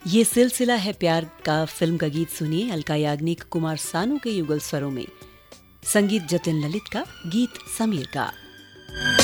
ये सिलसिला है प्यार का। फिल्म का गीत सुनिए अलका याग्निक, कुमार सानू के युगल स्वरों में, संगीत जतिन ललित का, गीत समीर का।